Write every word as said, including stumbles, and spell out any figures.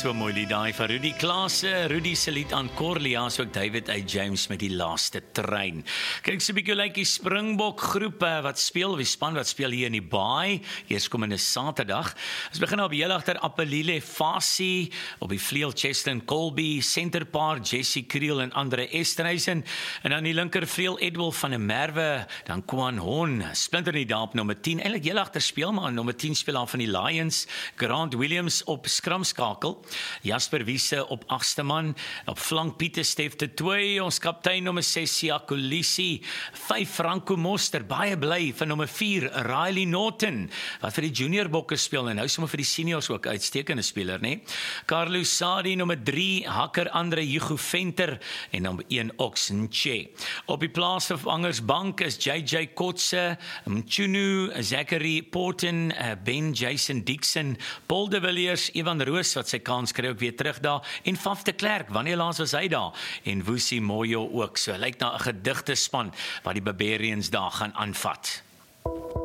So mooi lied daai van Rudy Klaasse, Rudy se lied aan Corlia, so ook David A. James met die laaste trein. Kyk so 'n bietjie lyk die Springbok groep wat speel, wie span wat speel hier in die Baai, eerskomende Saterdag. Ons begin op heel agter Apelile Fasi, op die vleuel Cheslin Colby, centerpaar Jesse Kriel en Andre Estreisen, en dan die linker vleuel Edwil van der Merwe, dan Kwan Hon, splinter nie daar op nommer tien, eintlik heel agter speel, maar nommer tien speel aan van die Lions, Grant Williams op skramskakel, Jasper Wiese op agste man, op flank Pieter Stef de Toey, ons kaptein nommer ses Sia Kolisi, vyf Franco Moster, baie bly van nommer vier Riley Norton, wat vir die junior bokke speel, en nou sommer vir die seniors ook uitstekende speler, nee? Carlos Sadi, nommer drie, Hakker Andre Hugo Venter, en nommer een Ox Nche. Op die plaasvervangersbank is J J Kotse, Mchunu, Zachary Porten, Ben Jason Dixon, Paul de Villiers, Ivan Roos, wat sy kans kry ook weer terug daar, en Faf de Klerk, wanneer laas was hy daar, en Woesie Moyo ook, so lyk na 'n gedigte span, wat die Barbarians daar gaan aanvat.